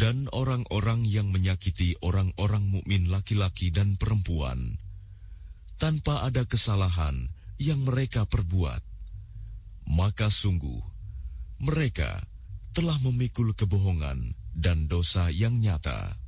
Dan orang-orang yang menyakiti orang-orang mukmin laki-laki dan perempuan tanpa ada kesalahan yang mereka perbuat, maka sungguh mereka telah memikul kebohongan dan dosa yang nyata.